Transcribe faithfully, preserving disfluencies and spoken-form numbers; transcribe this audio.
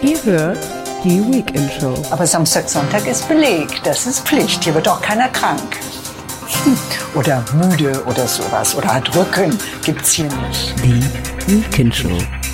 Ihr hört die Weekend Show. Aber Samstag, Sonntag ist belegt. Das ist Pflicht. Hier wird auch keiner krank. Hm. Oder müde oder sowas. Oder hat Rücken. Gibt's hier nicht. Die Weekend Show.